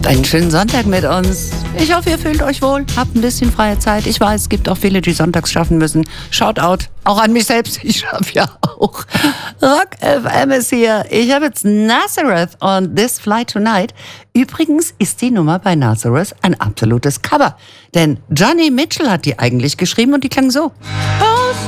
Einen schönen Sonntag mit uns. Ich hoffe, ihr fühlt euch wohl, habt ein bisschen freie Zeit. Ich weiß, es gibt auch viele, die sonntags schaffen müssen. Shoutout auch an mich selbst, ich schaffe ja auch. Rock FM ist hier. Ich habe jetzt Nazareth und This Fly Tonight. Übrigens ist die Nummer bei Nazareth ein absolutes Cover. Denn Johnny Mitchell hat die eigentlich geschrieben und die klang so. Oh,